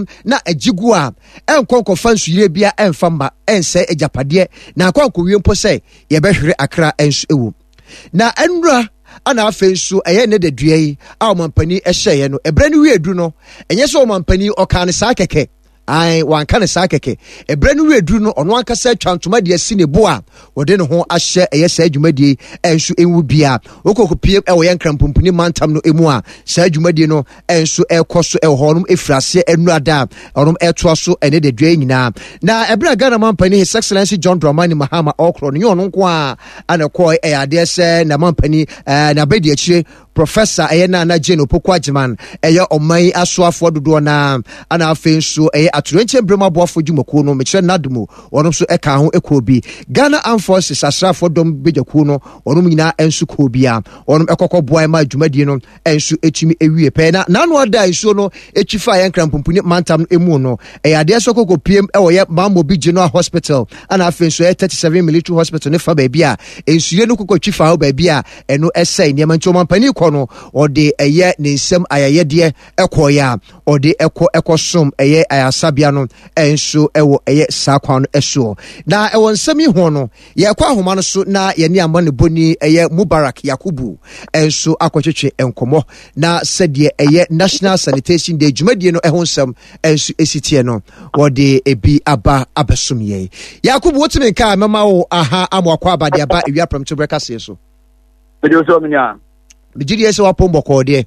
na ajigu a enkonko fansu yire bia enfamba ense ejapade na akwanko wie mpo se ye behwere akra ensu ewu na enura ana afensu eye ne dadua yi a omampani ehye no ebre ne wie du no enye so omampani oka ne saa keke ai wanka ne saa keke ebre ne wie du no ono ankasa twantoma de asi ne bo a wode ne ho ahye eye saa adwumadie ensu enwu bia okokopie ewo ye nkrampompuni mantam no emu a saa adwumadie no ensu ekoso ehonum efrase enuada onum etoa so ene dadua nyina na ebre Ghana mampani His Excellency John Dramani Mahama okro no ono nko a anakoi eyade se na mampani na bedi akire Professor na Jane Opoku Ajiman eye omai asoafo dodo na ana afensu eye aturenche brema boafo dwumakuo no mekire nadumo wonom so eka ho ekobi Ghana Armed Forces asrafo dom bejakuo no wonom nyina ensu kobia wonom ekokọ boa ma dwumadie no ensu etumi ewie pe na nanu ada ensu no etwifa ye nkrampompuni mantam emu no eye ade so kokopiem ewoye Mamobi General Hospital ana afensu 37 military hospital ne fa ba bia ensu ye no kokotwifa ho ba bia eno esai niam ntoma pani no ode eye ne nsem ayayede ekoya ode ekosom eye ayasabia no enso ewo eye sakwan eso na ewo nsem ho no ye kwa ahoma no so na ye ne amane boni eye Mubarak Yakubu enso akwetwetwe enkomo na sedie eye National Sanitation Day dwumadie no eho nsem enso esitie no wode ebi aba abesomye Yakubu wotime ka mema wo aha amwakwa abade aba ewia pramto brekase so Bejo minya Bijiri se wapo mboko de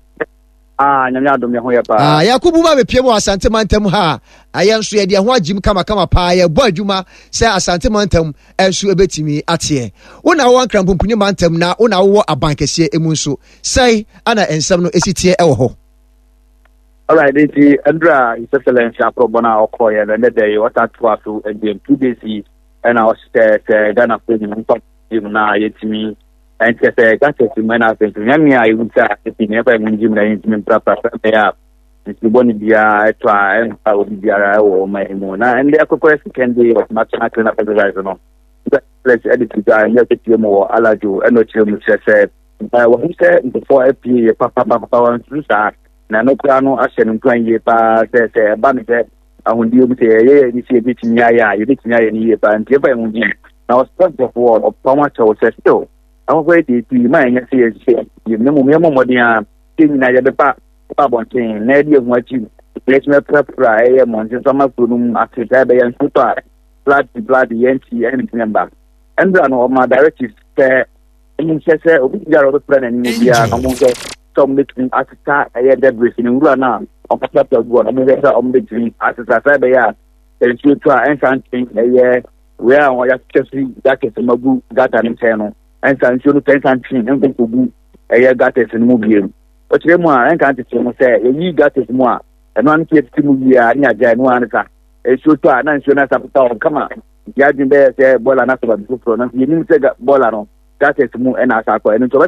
nyamya adom ye ho ye pa Yakubu ba bepie mo Asante Mantam ha ayenso ye de ho agim kama pa ye bo adwuma se Asante Mantam enso ebetimi ate wona wo nkrampompuni Mantam na wona wo abankese emu nso sei ana ensem no esitie ewo ho Alright, this Andra His Excellency Aprobona Okoye and the day what at was to 2 days and I was Ghana president na yetimi and say that is when I think I would say never gym na proper ya Mr. Dia try and I would be or my mona and the question can be what much I can apologize no. Let's edit it and let it more alaju and not you say what he said before papa na no plano ashen kwanye pa say ban say ahundi obi say ye ni say bitimi ya you bitimi ya ni ye pa ntie pa ahundi na was part of war of power to say still I'm going to be my say you know me modia tin na ya be pa bonten na dia ho achi place me prepare e montin sama produum africa be yan super blood yenti anything number and no my directive say in say obi jaro be plan ni bia na mo so some between Africa and debris in Rana of a chapter of one, between Africa, Sabaya, and you try and something a year where I just see that is a Mabu, that an internal, and some should take something and to be a year got us in movie. But you more and can't say, you got us more, and one keeps to move here, and Januanka, a should try and should not have come on. Judging there, say, Bola, you didn't say Bolano. That is more and as I call and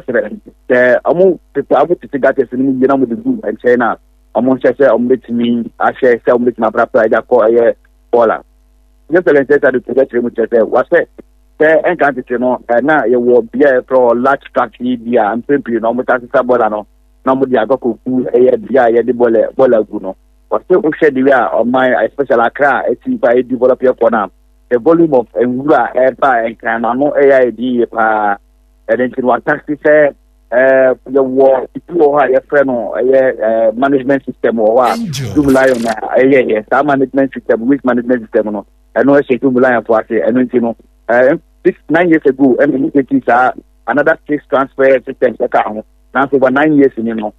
the among people I would that is in the with the group and China among say with me I share some with my brother that call a Bola. Just to get removed what's it? And can't you know now you will be a pro large track media and simply no much as Bolano. No more Diago a the Bola Guno. But still shed the way on my special Accra, it's by develop your corner. The volume of Ngura Airpa and can no AID and then what taxi say the war your friend management system or what to rely on some management system with management system no I know she to rely on for and you know 9 years ago and it is another case transfer system account now for 9 years you know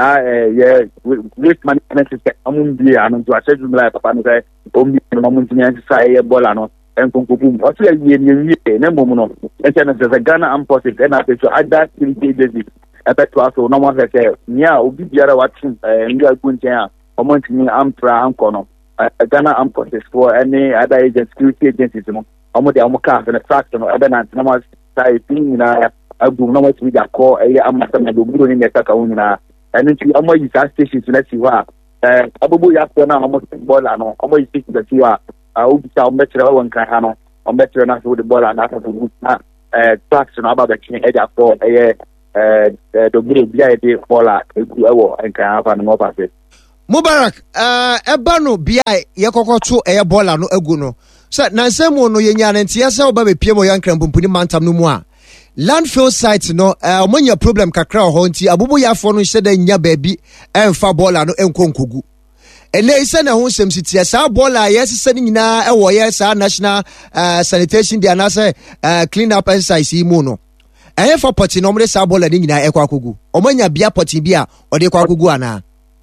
with management system and to assess rely papa no say only moment say Bolano and Kunkum, Australia, no, and the Ghana Armed Forces, and I say to add that agency, I bet to also no one say, yeah, Obiara watching, and you are going to Omonti Ampra Ancono, Ghana Armed Forces for any other agent, security agencies, Omodi Amoka, and a fraction of other than no thing, I do not want to be a call, a Amazon, and do in the Takauna, and then to Amo gas stations to let you are. Abu Yapona, almost Bolano, almost speak the Tia. I will be better one Kahano, or better enough with the ball and after the tracks and about the king edge for the good BID Bola, and can have an opposite. Mubarak eba no bia ye kokoto eye bola no agu no so nansemu no yenya ntia se oba be piem yankran pompuni mantam no mu a landfill site no omonya problem kakra ho nti abubu yafo no hye da nya baabi emfa bola no enkonkogu ene ise na ho sem sitia sa bola yesese ni nyina ewo ye sa national sanitation dia na say clean up exercise mu no eye for poti no mre sa bola ni nyina ekwa akogu omonya bia poti bia ode kwa akogu ana.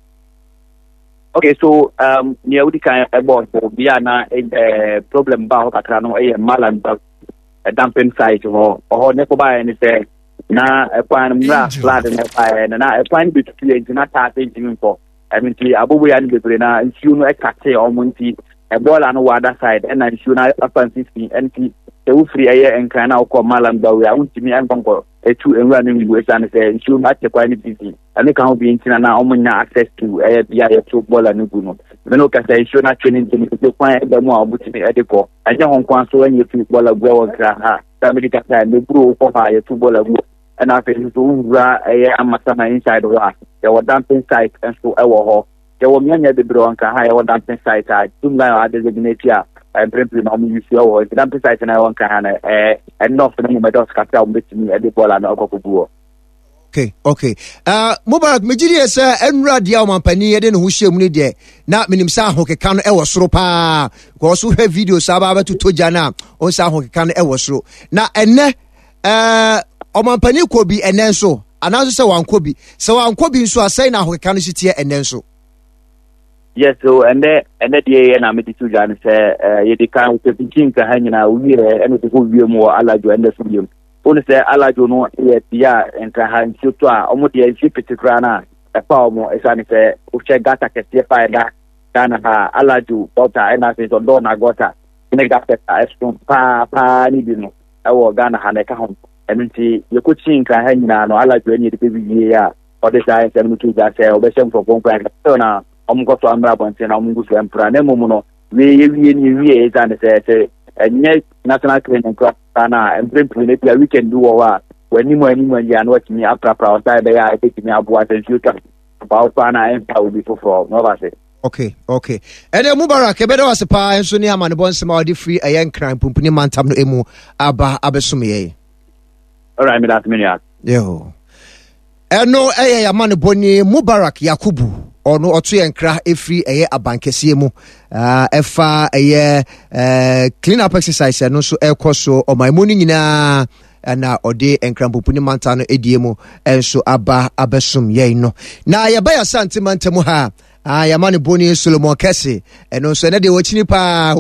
Okay, so near we can about Biana problem about Katrano a malan a dumping site or Nekoba and say na a pan flat and a pan between not tapping for. I mean, Abu and Bibrina and Shuno a cate or Munti a ball on the other side and I'm sure I upon 60 and the free air and can now call Malan Bowie. I want to me and Bongo a two and running with and say, sure, not the quite busy. And they can't be in now access to a two ball and Nuguno. The no can say, sure, not training to find the more which me at the core. I don't want to when you two ball of well, somebody can say, the brew for fire, two ball of wood. And I think to a Amasama inside the rock. There were dumping sites and so our there were many of the bronca higher dumping sites. I soon now designate here. And briefly, normally you see our dumping sites and I want Kahana and not for my dogs cut down with me at the ball and Okobu. Okay. Mubarak Mijiri sir enra dia mampani ede no hwehye mu ne de na minim sa hokeka no e wo soro pa ko so hwe video sa ba to toja na on sa hokeka no e wo soro na enne omampani ko bi enne nso anazo se wankobi nso asai na hokeka no sitie enne nso. Yes, so and the na me to jan say ye de kan to pinkin ka hanyina wi and to go wi mu alajo and the film. Only say alajo no ye bia enka han tuto a omo de fi pitikra na e pa omo e sane say o che gata ke tie pa da kana ha alajo bota e na se do na gota ne gata ta eston pa ni bi no e wo Ghana ha ne ka ho enti ye ko chin ka hanyina no alajo ni de bi ya o de sai se mu tu ja se o be sem for pompa na omukoto amra bonte na omungusu empra na emumu we ni ezane se enye national training club na empre ne pia weekend do wa wani mu ya no watimi aprapra o sai be ya etimi abo attention about pana empa will be for no ba se. Okay. Ene Mubarak ebede wasepa enso ni amane bonsema odi free ayen kran pumpuni mantam no emu aba abesum ye. All right, me that minute. Yo. Eno amane boni Mubarak Yakubu ono oto yenkra efri eye abankese mu efa eye clean up exercise no so ekoso omaimu ni nyina na ode enkrampopuni manta no edie mu enso aba abesum ye no na ye ba ya santimantamu ha yamane boni Solomon Kese eno so ne de wochini pa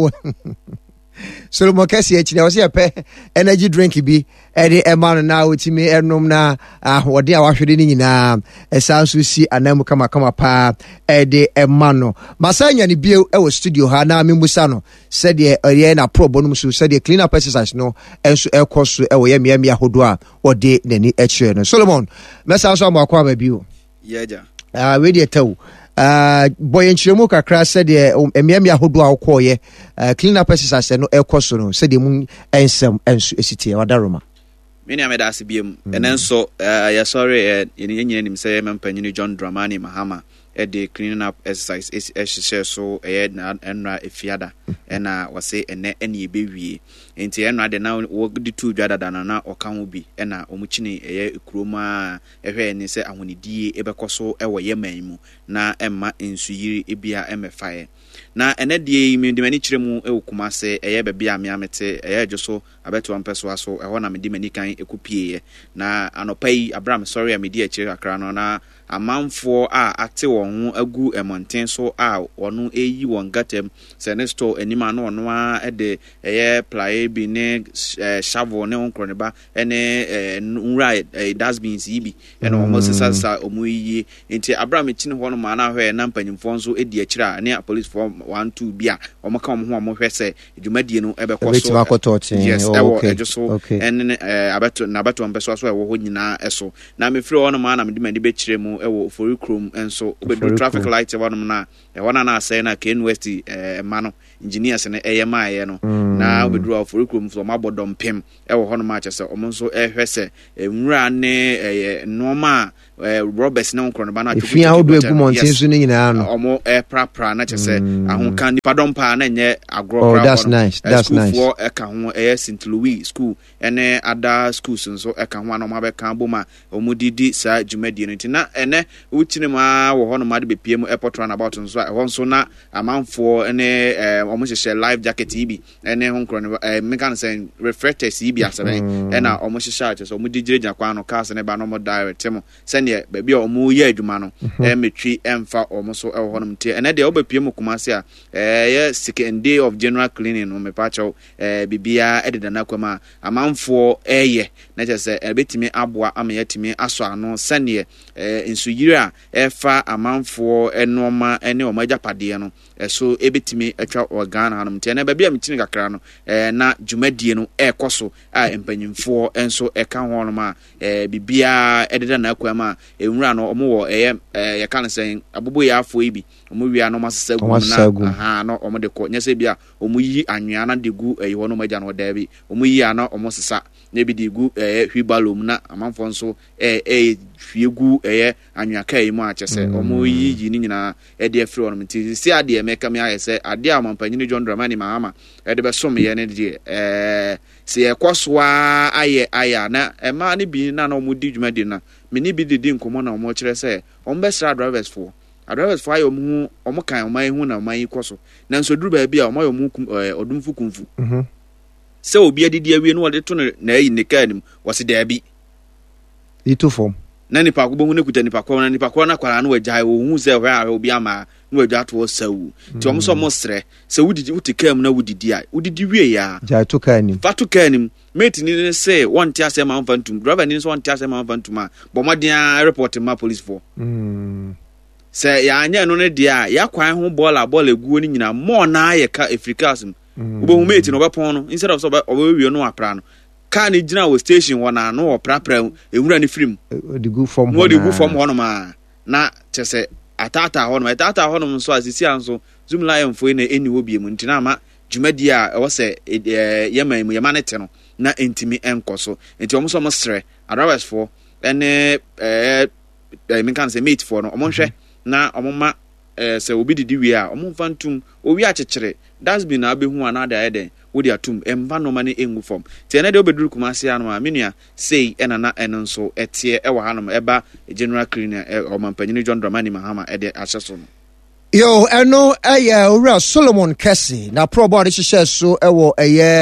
Solomon Kese echi na wo se pe energy drink bi ede emano na otimi enom na wode awahwede ni nyina esanso si anamu kama pa ede emano masanya ni bio e wo studio ha na memusa no se de eye na probo no so se de clean up exercise no enso ekoso e wo yemi ahodo a wode nani echi no Solomon mesa so amakwa ba bio yeja we de taw boy nchiremu kakra said emiami ahodo a okoye clean up exercise no ekoso no said mu ensem enso esitie wadaroma meni ameda asibiem enenso ya sorry yenye nim say mempanyi John Dramani Mahama the cleaning up exercise is so na enra efiada na wase ene ene bewie enti enra de na wo di tu dwada dana na oka ho bi na omuchine ekuroma ehwe ni se ahonidie ebekoso ewo yeman mu na emma ensuyiri ebia emefae na ene die mi de mani kiremu ewukuma se bebe amiamete joso abeto ampeso aso eho na medi mani kan ekupie na anopai Abraham sorry amedi akire akra no na amanfo a ate won ho agu emonten so a wonu eyi won gatem senesto enima no ono a de play bi ne shovel ne onkro ba ene nra dustbins yibi ene o mosesa omuyi enti Abraham chine ho no ma na hwe na mpanyimfo nso edi akira ne police form 1-2 bia o maka mo ho mo hwese edwumadie no ebekoso yes ewo ejoso ene abeto mpeso aso ewo ho nyina eso na mefiri ho no ma na medi be kire mu ewo for chrome enso obedo traffic light ewo no na ewo na say na KNUST mano engineers ne eyema ye no na na obedru afori krom so ma bodom pem e wo hono ma kyese omo nso ehwese nwura ne noma Roberts na nkro no ba na atwo fia odo egu monten so ne nyina no omo pra na kyese ahonkan nipadom pa na nye agro pra that's nice for eka ho St. Louis school ene other schools nso eka ho na omo abeka boma omo didi sa dwumadi no ntina ene wutine ma wo hono ma de bepiem airport runabout nso a ho nso na amanfo ene omo hyehye life jacket ibi ene ho nkro no mekan say reflectors ibi asabe ena omo hyehye a kyese omo digire kwa no cars ne ba no mo direct mo sene baabi a omo ye adwuma no metwi emfa omo so ho no mte ene de obepiem kumase a ye second day of general cleaning no me pa chaw bibia ededa na kwama amanfo na kyese betimi aboa ama yatimi aso ano sene nsuyire a efa amanfo enoma ene omajapade no so ebetimi atwa organ hanum te na baabi a metini kakra no na dwumadie no ekoso a empanyimfo enso eka ho no ma bibia ededa na kwama enwura no omo wo ye kan sen abobo ya afo ibi omo wia no masesa gu na no omo de ko nyese bia omo yi anwea na de gu eho no maja no da bi omo yi ana omo sesa na bi de gu hwibalom na amanfo nso hwiegu anwea kai mu a kyese omo yi ni nyina de afri ono mti si ade meka me ayese ade a mampanyini John Dramani Mahama de be som ye ne de si ekoswa aye na ema ne bi na omo di dwumadi na meni bi didi nkomo na omo kire se ombesra drivers for ayo mu omo kan oman hu na oman yikoso na nso duru ba bia omo yo mu odumfu kumfu se obi adidi awie no wode to na ayi ne kanim wose da bi itu form na nipa ko bohu ne kuta nipa ko na kwara na wagyae wo hu se hwa obi ama na wagya to sawu ti omo so mo sre se wudidi utikam na wudidi a wudidi wie ya ja to kanim fatu kanim mate ni say one tia say man fantum driver ni so one tia say man fantum a bomadia report ma police for say ya anya no ne dia ya kwan ho ball eguo ni nyina mo na ye ka Africas ubo mate no bepon no instead of so obewie no apra no car ni gina wo station wona no opra ewura ni film the good form hono ma na chese atata hono nso asisi anso zoom lion fo na eni obi mu ntina ma dwumadi a wo se yema ne te no na entimi enkoso enti omo so mo sre adrawes for ene me kan say mate for no omo hwe na omo ma se obi didi wi a omo fantum owi akekere that's been abehu anada eden wodi atum emba no mane engu form ti ene de obeduru kumase anu a menua sei ena na eno nso etie ewa hanom eba general cleaner omampanyini John Dramani Mahama ede ahyeso no yo eno owura Solomon Kesi na probo de hye so ewo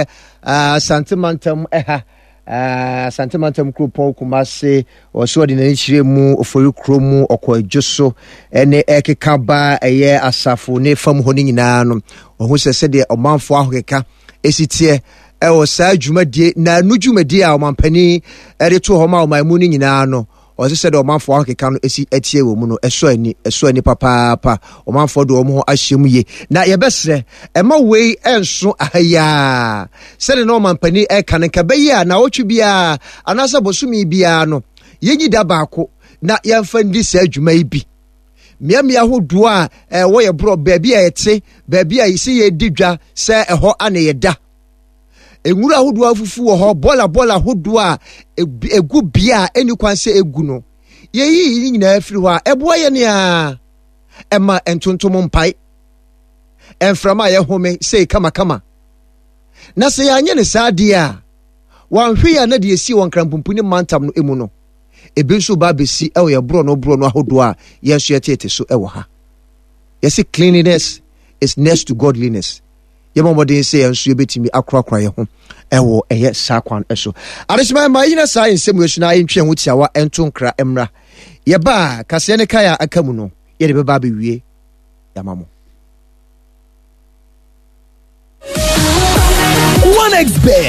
Santimantam Santimantam Krupo Kumase oso de nani chire mu ofori kromu okwadwoso ene ekeka ba asafo ne fam ho nyina no ohu sese de omanfo ahokeka esitie ewo saa dwumadie na anu dwumadie a omampani ereto ho ma omanmu ni nyina no ose se de omanfo ahokeka no esi etie wo mu no eso ani papa omanfo de omo ho ahyem ye na yebesre ema wei enso ahaya se de no omampani ekaneka bayi a na otwe bia anasa bosumi bia no yenyi da baako na yemfa ndi saa dwuma yi bi miamia hodo a wo ye bro baabi a yete baabi a yisi ye didwa se eho ane ye da enwura hodo afufu wo ho bola hodo a egu bia eni kwanse egu no yeyi nyina afiri ho a ebo ye ne a ema entontom mpai enframa ye home sei kama na se ya anye ne saade a wanhwe ya na de esi won krampumpuni mantam no emu no ebenso ba besi ewo ye bro no ahodo a yeso yetete so ewo ha yesi cleanliness is next to godliness yemomodin say enso yebetimi akrakra ye ho ewo sakwan eso adesima ma yina sa ensem yesu na yentwe ho tiawa entonkra emra ye ba kase ne kaya akamu no ye de beba bewie yamamo 1xBet